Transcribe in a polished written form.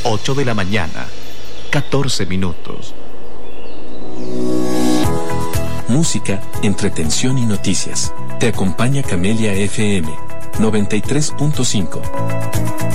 8 de la mañana, 14 minutos. Música, entretención y noticias. Te acompaña Camelia FM 93.5.